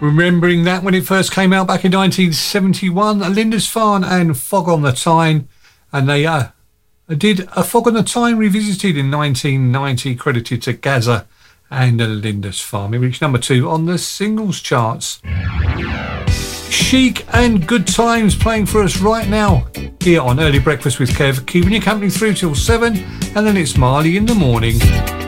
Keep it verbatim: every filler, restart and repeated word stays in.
Remembering that when it first came out back in nineteen seventy-one, Lindisfarne and Fog on the Tyne, and they uh, did a Fog on the Tyne revisited in nineteen ninety, credited to Gaza and uh, Lindisfarne. It reached number two on the singles charts. Chic and Good Times playing for us right now here on Early Breakfast with Kev, keeping you company through till seven, and then it's Marley in the morning.